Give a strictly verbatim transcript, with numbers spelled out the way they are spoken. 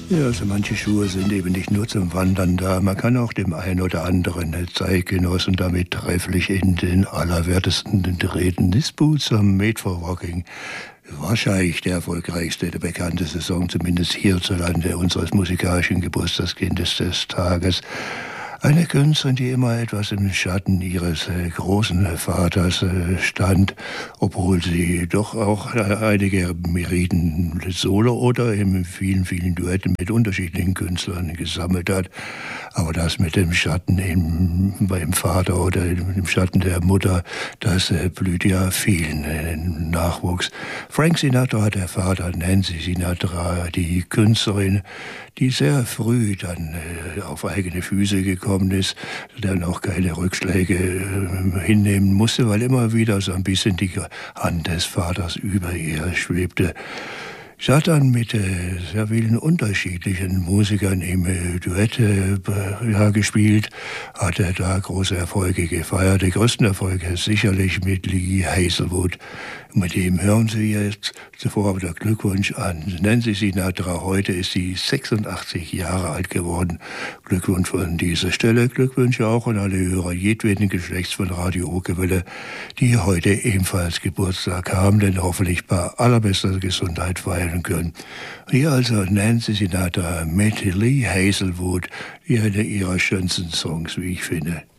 Ja, also manche Schuhe sind eben nicht nur zum Wandern da. Man kann auch dem einen oder anderen Zeitgenossen damit trefflich in den Allerwertesten treten. This Boots are made for walking. Wahrscheinlich der erfolgreichste, der bekannteste Song, zumindest hierzulande, unseres musikalischen Geburtstagskindes des Tages. Eine Künstlerin, die immer etwas im Schatten ihres äh, großen Vaters äh, stand, obwohl sie doch auch äh, einige Meriten solo oder in vielen, vielen Duetten mit unterschiedlichen Künstlern gesammelt hat. Aber das mit dem Schatten im, beim Vater oder im Schatten der Mutter, das äh, blüht ja vielen äh, Nachwuchs. Frank Sinatra hat der Vater, Nancy Sinatra, die Künstlerin, die sehr früh dann äh, auf eigene Füße gekommen ist, dann auch keine Rückschläge äh, hinnehmen musste, weil immer wieder so ein bisschen die Hand des Vaters über ihr schwebte. Sie hat dann mit äh, sehr vielen unterschiedlichen Musikern im äh, Duett äh, ja, gespielt, hatte da große Erfolge gefeiert. Die größten Erfolge sicherlich mit Lee Hazelwood. Mit dem hören Sie jetzt zuvor aber der Glückwunsch an Nancy Sinatra. Heute ist sie sechsundachtzig Jahre alt geworden. Glückwunsch von dieser Stelle. Glückwünsche auch an alle Hörer jedweden Geschlechts von Radio Okerwelle, die heute ebenfalls Geburtstag haben, denn hoffentlich bei allerbester Gesundheit feiern können. Hier also Nancy Sinatra mit Lee Hazelwood, die eine ihrer schönsten Songs, wie ich finde.